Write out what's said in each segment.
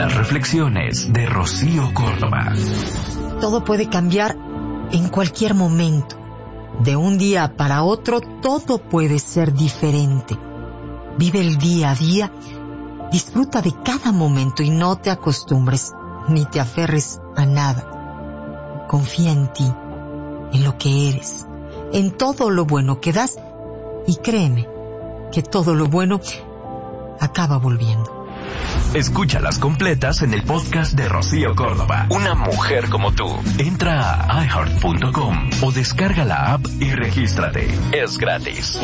las reflexiones de Rocío Córdoba. Todo puede cambiar en cualquier momento. De un día para otro, todo puede ser diferente. Vive el día a día, disfruta de cada momento y no te acostumbres ni te aferres a nada. Confía en ti, en lo que eres, en todo lo bueno que das y créeme que todo lo bueno acaba volviendo. Escúchalas completas en el podcast de Rocío Córdoba. Una mujer como tú. Entra a iHeart.com o descarga la app y regístrate. Es gratis.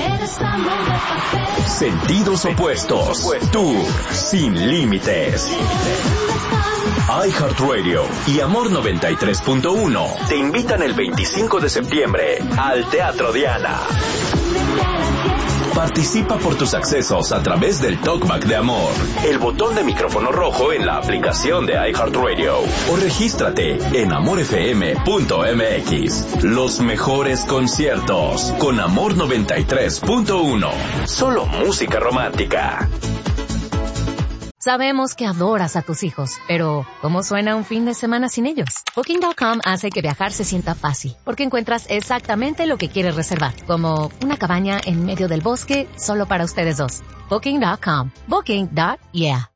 Sentidos opuestos. Tour sin límites. iHeartRadio y Amor 93.1 te invitan el 25 de septiembre al Teatro Diana. Participa por tus accesos a través del Talkback de Amor, el botón de micrófono rojo en la aplicación de iHeartRadio o regístrate en amorfm.mx. Los mejores conciertos con Amor 93.1. Solo música romántica. Sabemos que adoras a tus hijos, pero ¿cómo suena un fin de semana sin ellos? Booking.com hace que viajar se sienta fácil, porque encuentras exactamente lo que quieres reservar, como una cabaña en medio del bosque solo para ustedes dos. Booking.com. Booking.yeah.